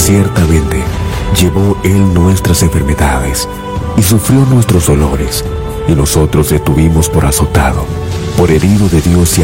Ciertamente, llevó Él nuestras enfermedades y sufrió nuestros dolores, y nosotros le tuvimos por azotado, por herido de Dios y